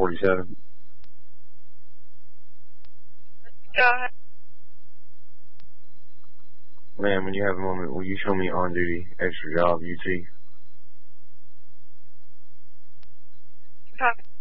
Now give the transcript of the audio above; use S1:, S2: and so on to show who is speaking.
S1: 47.
S2: Go ahead.
S1: Ma'am, when you have a moment, will you show me on duty, extra job, UT?
S2: Copy.